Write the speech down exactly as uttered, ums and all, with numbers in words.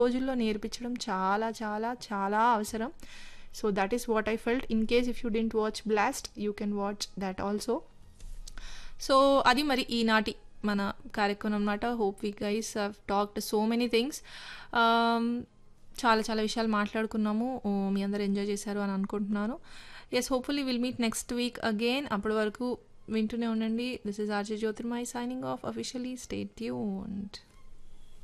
రోజుల్లో నేర్పించడం చాలా చాలా చాలా అవసరం. So that is what I felt. In case if you didn't watch blast you can watch that also. So అది మరి ఈనాటి మన కార్యక్రమం అనమాట. Hope we guys have talked so many things. చాలా చాలా విషయాలు మాట్లాడుకున్నాము. ఓ, మీ అందరు ఎంజాయ్ చేశారు అని అనుకుంటున్నాను. Yes, hopefully will meet next week again. అప్పటి వరకు వింటూనే ఉండండి. This is RJ Jyotirmayi signing off officially. Stay tuned.